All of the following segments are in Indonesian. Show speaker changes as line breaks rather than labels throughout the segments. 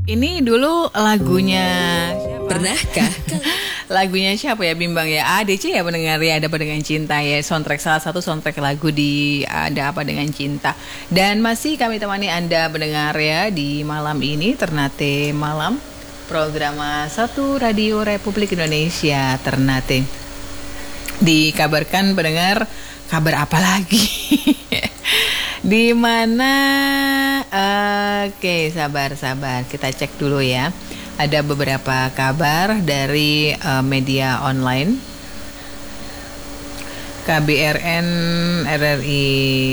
Ini dulu lagunya siapa?
Pernahkah?
Lagunya siapa ya, Bimbang ya? ADC ya pendengar ya, Ada Apa Dengan Cinta ya. Salah satu soundtrack lagu di Ada Apa Dengan Cinta. Dan masih kami temani Anda pendengar ya di malam ini, Ternate Malam, program 1 Radio Republik Indonesia Ternate. Dikabarkan pendengar, kabar apa lagi? Di mana? Oke, sabar. Kita cek dulu ya. Ada beberapa kabar dari media online. KBRN RRI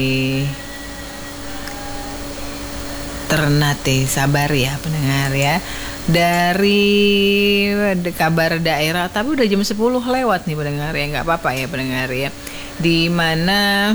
Ternate, sabar ya pendengar ya. Dari kabar daerah, tapi udah jam 10 lewat nih pendengar ya, nggak apa-apa ya pendengar ya. Di mana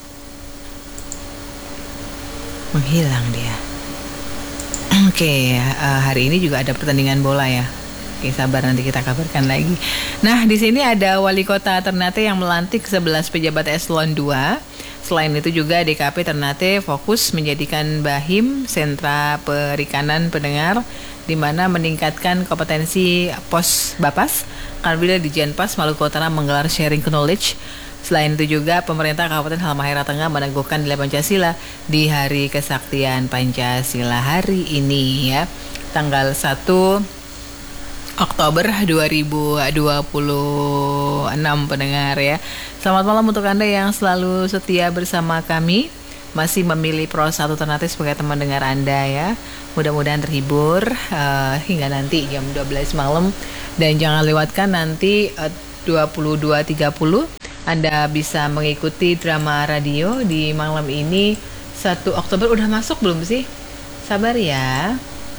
menghilang dia. Oke, hari ini juga ada pertandingan bola ya. Oke, sabar, nanti kita kabarkan lagi. Nah, di sini ada Wali Kota Ternate yang melantik 11 pejabat eselon 2. Selain itu juga DKP Ternate fokus menjadikan Bahim sentra perikanan pendengar, di mana meningkatkan kompetensi pos Bapas apabila di Jenpas Maluku Utara menggelar sharing knowledge. Selain itu juga pemerintah Kabupaten Halmahera Tengah meneguhkan nilai Pancasila di Hari Kesaktian Pancasila hari ini ya, tanggal 1 Oktober 2026 pendengar ya. Selamat malam untuk Anda yang selalu setia bersama kami, masih memilih Pro 1 Ternate sebagai teman dengar Anda ya. Mudah-mudahan terhibur hingga nanti jam 12 malam. Dan jangan lewatkan nanti 22.30 Anda bisa mengikuti drama radio di malam ini 1 Oktober. Udah masuk belum sih? Sabar ya.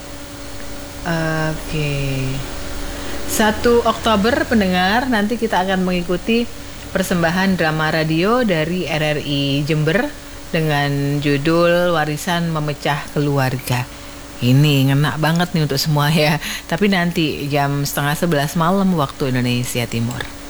Oke. 1 Oktober pendengar, nanti kita akan mengikuti persembahan drama radio dari RRI Jember dengan judul Warisan Memecah Keluarga. Ini ngena banget nih untuk semua ya. Tapi nanti jam 10:30 malam waktu Indonesia Timur.